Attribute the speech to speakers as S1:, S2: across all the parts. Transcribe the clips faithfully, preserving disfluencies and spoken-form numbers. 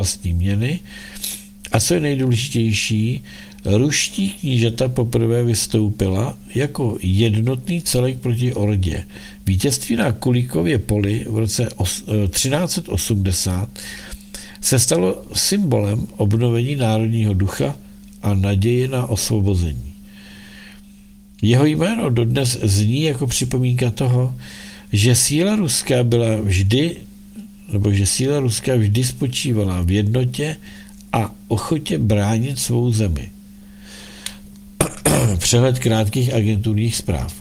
S1: vlastní měny. A co je nejdůležitější, ruští knížata poprvé vystoupila jako jednotný celek proti Ordě. Vítězství na Kulíkově poli v roce třináct set osmdesát se stalo symbolem obnovení národního ducha a naděje na osvobození. Jeho jméno dodnes zní jako připomínka toho, že síla Ruska byla vždy, nebo že síla Ruska vždy spočívala v jednotě a ochotě bránit svou zemi. Přehled krátkých agenturních zpráv.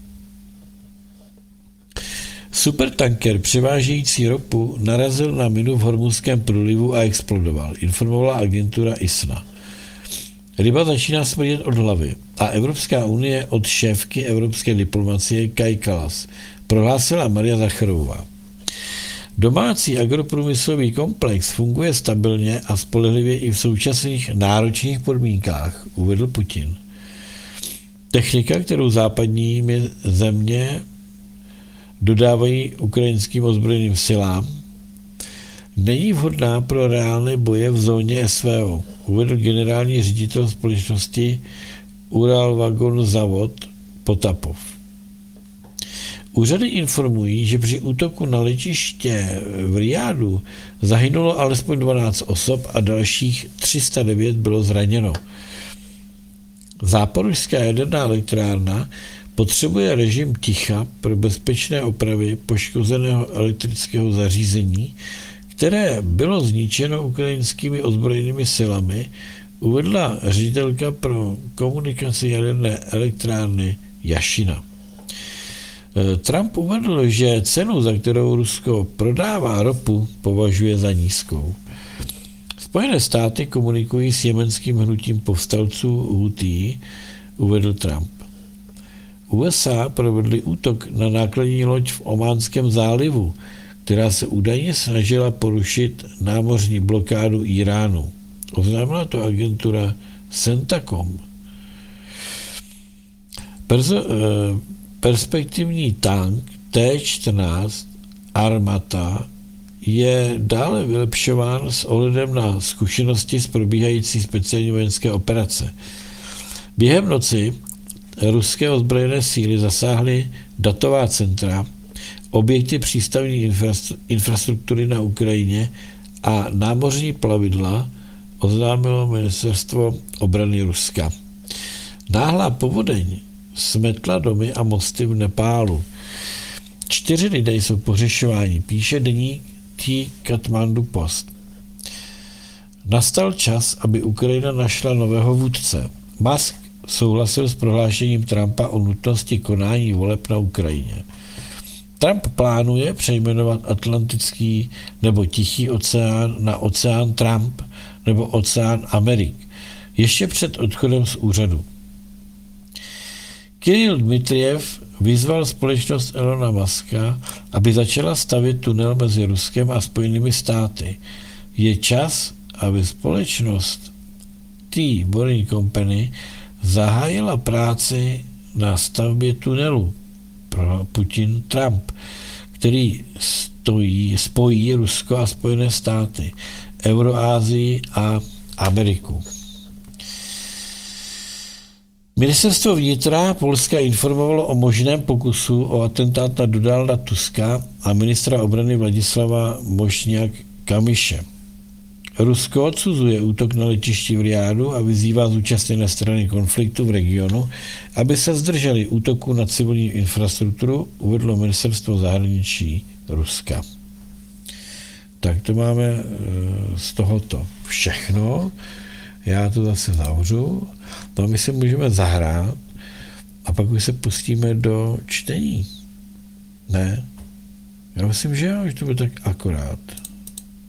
S1: Supertanker převážející ropu narazil na minu v Hormuzském průlivu a explodoval, informovala agentura I S N A. Ryba začíná smrdět od hlavy a Evropská unie od šéfky evropské diplomacie Kaja Kallas, prohlásila Maria Zacharová. Domácí agroprůmyslový komplex funguje stabilně a spolehlivě i v současných náročných podmínkách, uvedl Putin. Technika, kterou západními země dodávají ukrajinským ozbrojeným silám, není vhodná pro reálné boje v zóně S V O, uvedl generální ředitel společnosti Uralvagon Zavod Potapov. Úřady informují, že při útoku na letiště v Rijádu zahynulo alespoň dvanáct osob a dalších tři sta devět bylo zraněno. Záporožská jaderná elektrárna potřebuje režim ticha pro bezpečné opravy poškozeného elektrického zařízení, které bylo zničeno ukrajinskými ozbrojenými silami, uvedla ředitelka pro komunikaci jaderné elektrárny Jašina. Trump uvedl, že cenu, za kterou Rusko prodává ropu, považuje za nízkou. Spojené státy komunikují s jemenským hnutím povstalců Hutí, uvedl Trump. U S A provedli útok na nákladní loď v Ománském zálivu, která se údajně snažila porušit námořní blokádu Iránu. Oznámila to agentura Centacom. Perzo, eh, perspektivní tank T čtrnáct Armata je dále vylepšován s ohledem na zkušenosti z probíhající speciální vojenské operace. Během noci ruské ozbrojené síly zasáhly datová centra, objekty přístavní infrastruktury na Ukrajině a námořní plavidla, oznámilo ministerstvo obrany Ruska. Náhlá povodeň smetla domy a mosty v Nepálu. Čtyři lidé jsou pohřešováni, píše deník Kathmandu Post. Nastal čas, aby Ukrajina našla nového vůdce. Musk souhlasil s prohlášením Trumpa o nutnosti konání voleb na Ukrajině. Trump plánuje přejmenovat Atlantický nebo Tichý oceán na oceán Trump nebo oceán Amerik ještě před odchodem z úřadu. Kiril Dmitrijev vyzval společnost Elona Muska, aby začala stavět tunel mezi Ruskem a Spojenými státy. Je čas, aby společnost T. Boring Company zahájila práci na stavbě tunelu pro Putin Trump, který stojí, spojí Rusko a Spojené státy, Euroázii a Ameriku. Ministerstvo vnitra Polska informovalo o možném pokusu o atentát na Donalda Tuska a ministra obrany Vladislava Mošňák-Kamyše. Rusko odsuzuje útok na letišti v Rijádu a vyzývá zúčastněné strany konfliktu v regionu, aby se zdrželi útoku na civilní infrastrukturu, uvedlo ministerstvo zahraničí Ruska. Tak to máme z tohoto všechno. Já to zase zavřu. No my si můžeme zahrát a pak už se pustíme do čtení. Ne? Já myslím, že jo, že to bude tak akorát.